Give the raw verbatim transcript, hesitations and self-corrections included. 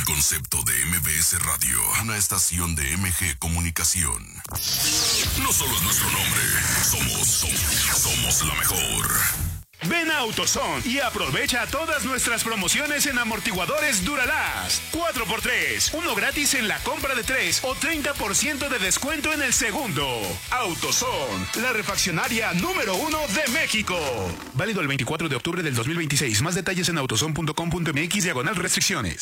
concepto de M B S Radio, una estación de M G Comunicación. No solo es nuestro nombre, somos, somos, somos la mejor. Ven a AutoZone y aprovecha todas nuestras promociones en amortiguadores Duralast. cuatro por tres, uno gratis en la compra de tres o treinta por ciento de descuento en el segundo. AutoZone, la refaccionaria número uno de México. Válido el veinticuatro de octubre del dos mil veintiséis. Más detalles en autozone punto com punto m x diagonal restricciones.